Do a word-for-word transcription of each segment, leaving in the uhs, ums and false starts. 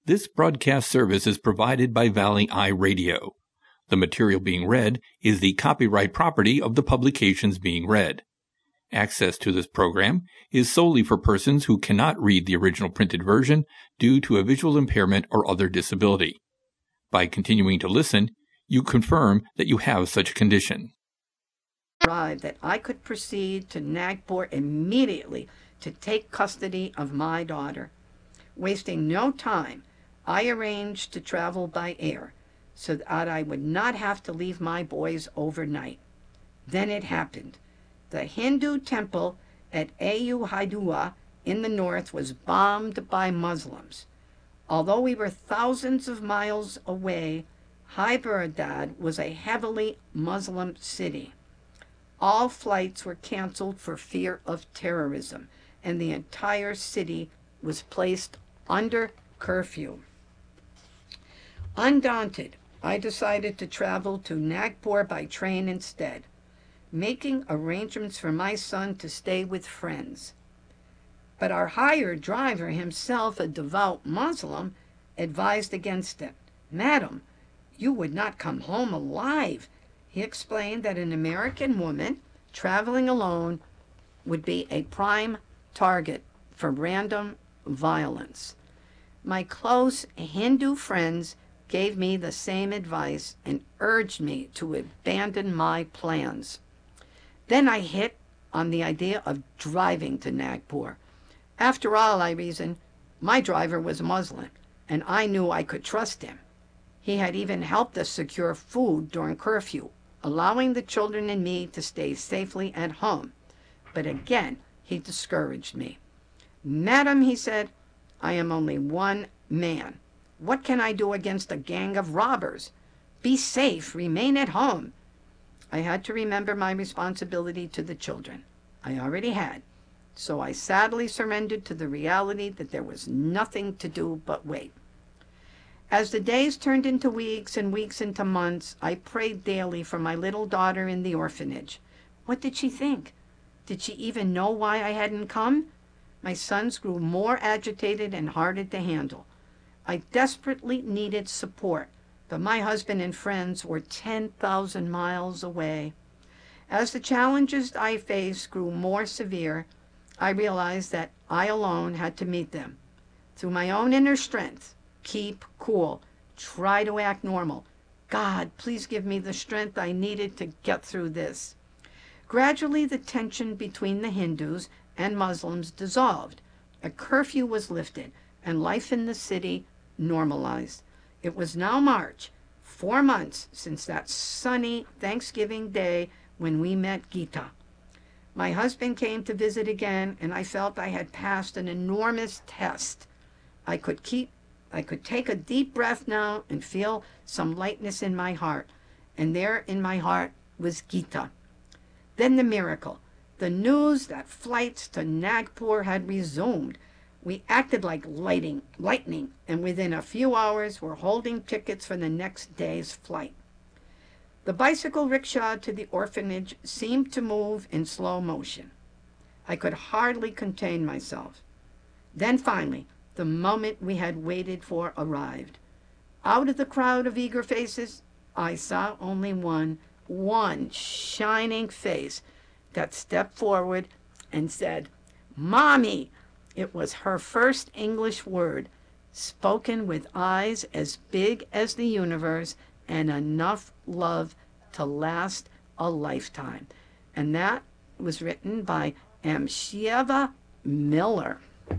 This broadcast service is provided by Valley Eye Radio. The material being read is the copyright property of the publications being read. Access to this program is solely for persons who cannot read the original printed version due to a visual impairment or other disability. By continuing to listen, you confirm that you have such a condition. That I could proceed to Nagpur immediately to take custody of my daughter. Wasting no time, I arranged to travel by air so that I would not have to leave my boys overnight. Then it happened. The Hindu temple at Ayodhya in the north was bombed by Muslims. Although we were thousands of miles away, Hyderabad was a heavily Muslim city. All flights were canceled for fear of terrorism, and the entire city was placed under curfew. Undaunted, I decided to travel to Nagpur by train instead, making arrangements for my son to stay with friends. But our hired driver, himself a devout Muslim, advised against it. "Madam, you would not come home alive." He explained that an American woman traveling alone would be a prime target for random violence. My close Hindu friends gave me the same advice and urged me to abandon my plans. Then I hit on the idea of driving to Nagpur. After all, I reasoned, my driver was Muslim, and I knew I could trust him. He had even helped us secure food during curfew, allowing the children and me to stay safely at home. But again, he discouraged me. "Madam," he said, "I am only one man. What can I do against a gang of robbers? Be safe, remain at home." I had to remember my responsibility to the children. I already had. So I sadly surrendered to the reality that there was nothing to do but wait. As the days turned into weeks and weeks into months, I prayed daily for my little daughter in the orphanage. What did she think? Did she even know why I hadn't come? My sons grew more agitated and harder to handle. I desperately needed support, but my husband and friends were ten thousand miles away. As the challenges I faced grew more severe, I realized that I alone had to meet them. Through my own inner strength, keep cool, try to act normal. God, please give me the strength I needed to get through this. Gradually, the tension between the Hindus and Muslims dissolved. A curfew was lifted, and life in the city normalized. It was now March, four months since that sunny Thanksgiving day when we met Gita. My husband came to visit again, and I felt I had passed an enormous test. I could keep, I could take a deep breath now and feel some lightness in my heart, and there in my heart was Gita. Then the miracle, the news that flights to Nagpur had resumed. We acted like lighting, lightning, and within a few hours were holding tickets for the next day's flight. The bicycle rickshaw to the orphanage seemed to move in slow motion. I could hardly contain myself. Then finally, the moment we had waited for arrived. Out of the crowd of eager faces, I saw only one, one shining face that stepped forward and said, "Mommy!" It was her first English word, spoken with eyes as big as the universe and enough love to last a lifetime. And that was written by Amsheva Miller.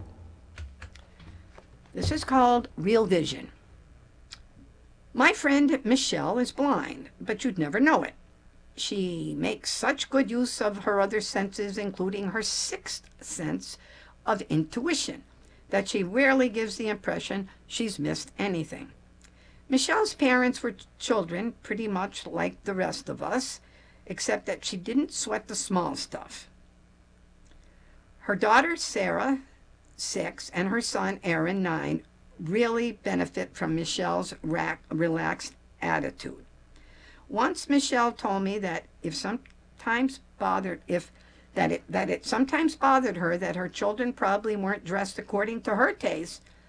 This is called Real Vision. My friend Michelle is blind, but you'd never know it. She makes such good use of her other senses, including her sixth sense of intuition, that she rarely gives the impression she's missed anything. Michelle's parents were children pretty much like the rest of us, except that she didn't sweat the small stuff. Her daughter Sarah, six, and her son Aaron, nine, really benefit from Michelle's rac- relaxed attitude. Once Michelle told me that if sometimes bothered if that it that it sometimes bothered her that her children probably weren't dressed according to her taste,